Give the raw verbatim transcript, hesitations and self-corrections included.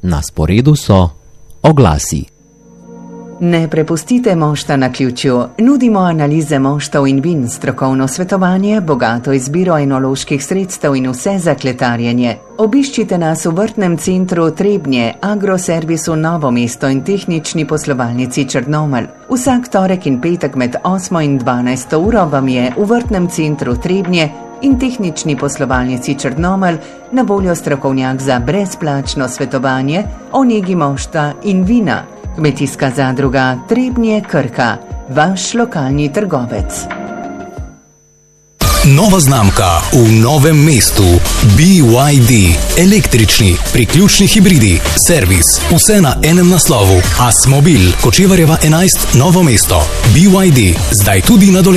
Na sporedu so oglasi. Ne prepustite mošta na ključju. Nudimo analize moštov in vin, strokovno svetovanje, bogato izbiro enoloških sredstev in vse za kletarjenje. Obiščite nas v vrtnem centru Trebnje, agroservisu Novo mesto in tehnični poslovalnici Črnomelj. Vsak torek in petek med osmo in dvanajsto uro vam je v vrtnem centru Trebnje in tehnični poslovalnici Črnomelj na voljo strokovnjak za brezplačno svetovanje o negi mošta in vina. Kmetijska zadruga Trebnje Krka, vaš lokalni trgovec. Nova znamka v Novem mestu. B Y D. Električni, priključni hibridi, servis, vse na enem naslovu. Asmobil, Kočevarjeva enajst, Novo mesto. B Y D, zdaj tudi na Dolenjskem.